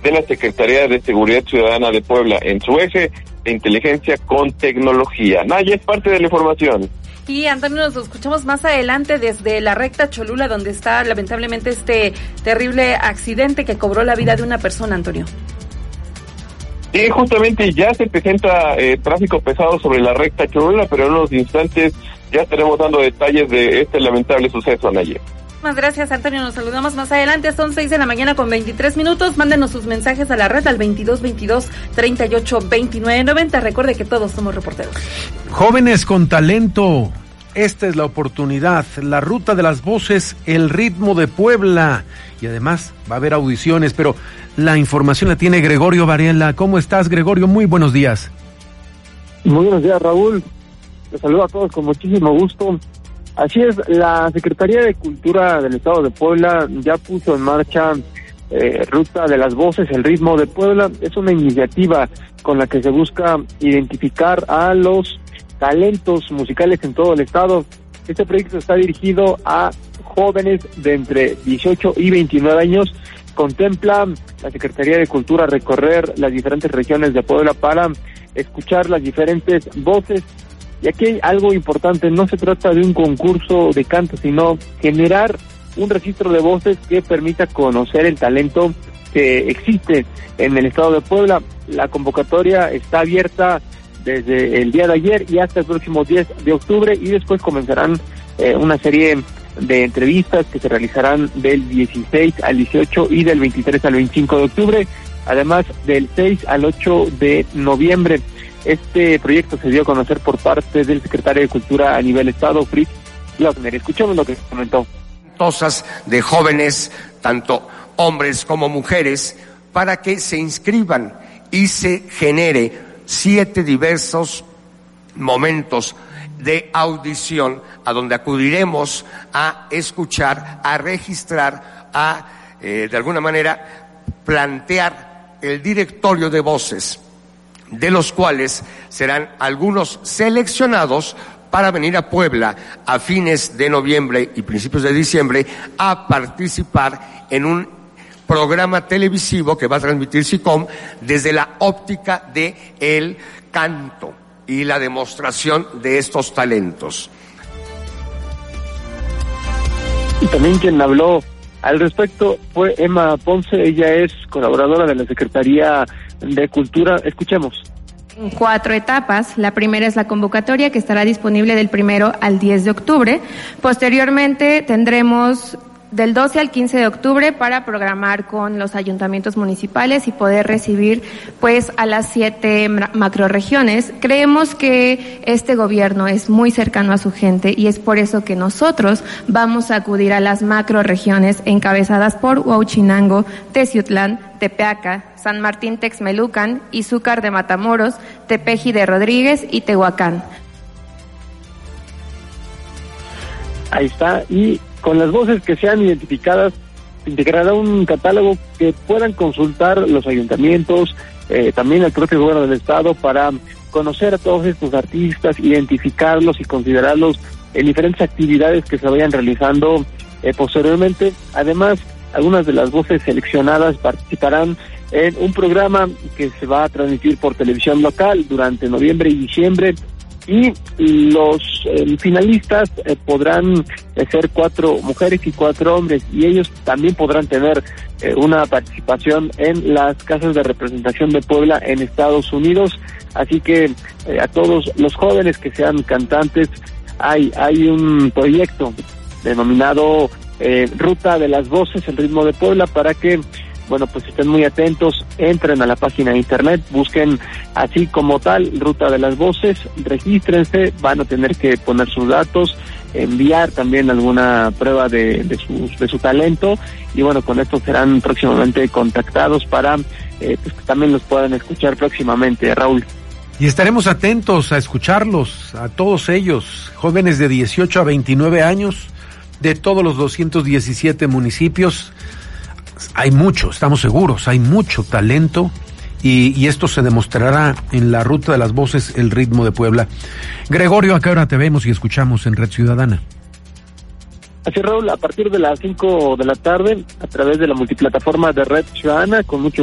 de la Secretaría de Seguridad Ciudadana de Puebla en su eje de inteligencia con tecnología. Naya, es parte de la información. Y Antonio, nos escuchamos más adelante desde la recta Cholula, donde está lamentablemente este terrible accidente que cobró la vida de una persona, Antonio. Sí, justamente ya se presenta tráfico pesado sobre la recta Cholula, pero en unos instantes ya estaremos dando detalles de este lamentable suceso, Anaya. Muchas gracias, Antonio. Nos saludamos más adelante. Son 6:00 con 23 minutos. Mándenos sus mensajes a la red al 2222-382990. Recuerde que todos somos reporteros. Jóvenes con talento. Esta es la oportunidad. La ruta de las voces, el ritmo de Puebla. Y además va a haber audiciones, pero la información la tiene Gregorio Varela. ¿Cómo estás, Gregorio? Muy buenos días. Muy buenos días, Raúl. Te saludo a todos con muchísimo gusto. Así es, la Secretaría de Cultura del Estado de Puebla ya puso en marcha Ruta de las Voces, el ritmo de Puebla. Es una iniciativa con la que se busca identificar a los talentos musicales en todo el estado. Este proyecto está dirigido a jóvenes de entre 18 y 29 años. Contempla la Secretaría de Cultura recorrer las diferentes regiones de Puebla para escuchar las diferentes voces. Y aquí hay algo importante, no se trata de un concurso de canto, sino generar un registro de voces que permita conocer el talento que existe en el estado de Puebla. La convocatoria está abierta desde el día de ayer y hasta el próximo 10 de octubre y después comenzarán una serie de entrevistas que se realizarán del 16 al 18 y del 23 al 25 de octubre, además del 6 al 8 de noviembre. Este proyecto se dio a conocer por parte del secretario de Cultura a nivel estado, Fritz Glockner. Escuchemos lo que comentó. De jóvenes, tanto hombres como mujeres, para que se inscriban y se genere 7 diversos momentos de audición a donde acudiremos a escuchar, a registrar, a de alguna manera plantear el directorio de voces, de los cuales serán algunos seleccionados para venir a Puebla a fines de noviembre y principios de diciembre a participar en un programa televisivo que va a transmitir SICOM desde la óptica de el canto y la demostración de estos talentos. Y también quien habló al respecto fue Emma Ponce, ella es colaboradora de la Secretaría de Cultura. Escuchemos. En 4 etapas. La primera es la convocatoria, que estará disponible del 1 al 10 de octubre. Posteriormente tendremos del 12 al 15 de octubre para programar con los ayuntamientos municipales y poder recibir pues a las 7 macroregiones. Creemos que este gobierno es muy cercano a su gente y es por eso que nosotros vamos a acudir a las macroregiones encabezadas por Huauchinango, Teciutlán, Tepeaca, San Martín Texmelucan, Izúcar de Matamoros, Tepeji de Rodríguez y Tehuacán. Ahí está, y con las voces que sean identificadas, se integrará un catálogo que puedan consultar los ayuntamientos, también el propio gobierno del estado, para conocer a todos estos artistas, identificarlos y considerarlos en diferentes actividades que se vayan realizando posteriormente. Además, algunas de las voces seleccionadas participarán en un programa que se va a transmitir por televisión local durante noviembre y diciembre, y los finalistas podrán ser 4 mujeres y 4 hombres, y ellos también podrán tener una participación en las casas de representación de Puebla en Estados Unidos. Así que a todos los jóvenes que sean cantantes, hay un proyecto denominado Ruta de las Voces, el ritmo de Puebla, para que pues estén muy atentos, entren a la página de internet, busquen así como tal Ruta de las Voces, regístrense, van a tener que poner sus datos, enviar también alguna prueba de su talento, y con esto serán próximamente contactados para que también los puedan escuchar próximamente, Raúl. Y estaremos atentos a escucharlos, a todos ellos, jóvenes de 18 a 29 años, de todos los 217 municipios. Hay mucho, estamos seguros, hay mucho talento, y esto se demostrará en la Ruta de las Voces, el ritmo de Puebla. Gregorio, ¿a qué hora te vemos y escuchamos en Red Ciudadana? Así, Raúl, a partir de las 5 de la tarde, a través de la multiplataforma de Red Ciudadana, con mucho